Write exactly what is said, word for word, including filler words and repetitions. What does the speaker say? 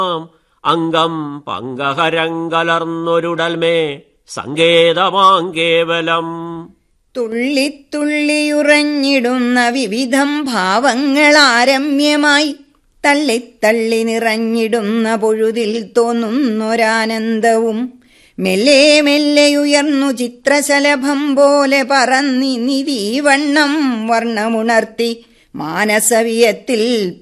അംഗം പങ്കഹരങ്കലർന്നൊരുടൽമേ സങ്കേതമാം കേവലം. തുള്ളിത്തുള്ളിയുറഞ്ഞിടുന്ന വിവിധം ഭാവങ്ങളാരമ്യമായി തള്ളിത്തള്ളി നിറഞ്ഞിടുന്ന പൊഴുതിൽ തോന്നുന്നൊരാനന്ദവും മെല്ലെ മെല്ലെയുയർന്നു ചിത്രശലഭം പോലെ പറന്നിനിതീ വണ്ണം വർണ്ണമുണർത്തി മാനസവിയത്തിൽ